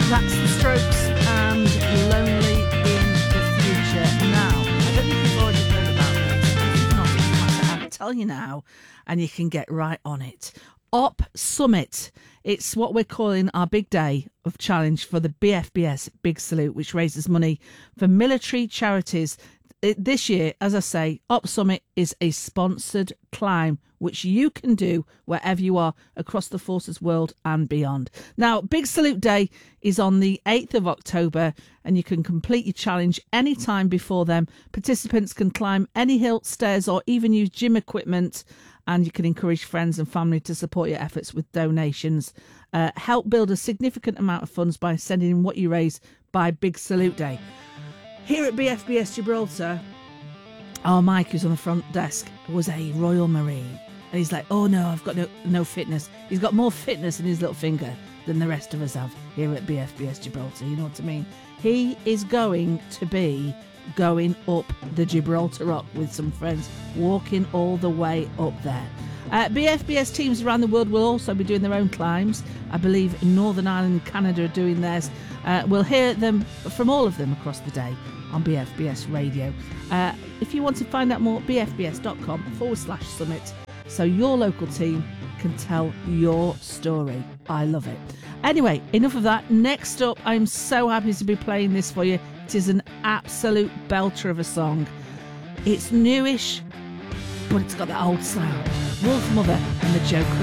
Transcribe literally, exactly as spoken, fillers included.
That's the Strokes and Lonely in the Future. Now, I don't know if you've already heard about this. If not, it's matter. I'll tell you now, and you can get right on it. Op Summit. It's what we're calling our big day of challenge for the B F B S Big Salute, which raises money for military charities. It, this year, as I say, Op Summit is a sponsored climb, which you can do wherever you are across the Forces world and beyond. Now, Big Salute Day is on the eighth of October, and you can complete your challenge any time before then. Participants can climb any hill, stairs, or even use gym equipment, and you can encourage friends and family to support your efforts with donations. Uh, help build a significant amount of funds by sending in what you raise by Big Salute Day. Here at B F B S Gibraltar, our Mike, who's on the front desk, was a Royal Marine. And he's like, oh no, I've got no, no fitness. He's got more fitness in his little finger than the rest of us have here at B F B S Gibraltar. You know what I mean? He is going to be going up the Gibraltar Rock with some friends, walking all the way up there. Uh, B F B S teams around the world will also be doing their own climbs. I believe Northern Ireland and Canada are doing theirs. Uh, we'll hear them from all of them across the day on B F B S Radio. Uh, if you want to find out more, bfbs.com forward slash summit, so your local team can tell your story. I love it. Anyway, enough of that. Next up, I'm so happy to be playing this for you. It is an absolute belter of a song. It's newish, but it's got that old sound. Wolf Mother and the Joker.